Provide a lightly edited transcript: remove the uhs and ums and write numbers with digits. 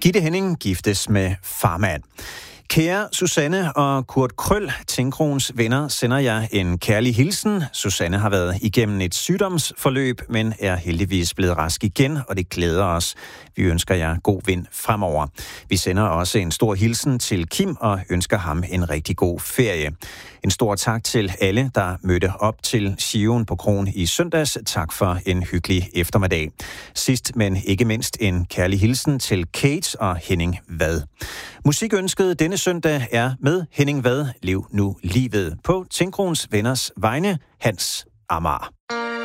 Gitte Henning giftes med farmand. Kære Susanne og Kurt Krøll, Tinkroens venner, sender jer en kærlig hilsen. Susanne har været igennem et sygdomsforløb, men er heldigvis blevet rask igen, og det glæder os. Vi ønsker jer god vind fremover. Vi sender også en stor hilsen til Kim og ønsker ham en rigtig god ferie. En stor tak til alle, der mødte op til Sion på Kroen i søndags. Tak for en hyggelig eftermiddag. Sidst, men ikke mindst, en kærlig hilsen til Kate og Henning Vad. Musikønsket denne søndag er med Henning Vad, Lev nu livet, på Tinkroens venners vegne, Hans Amager.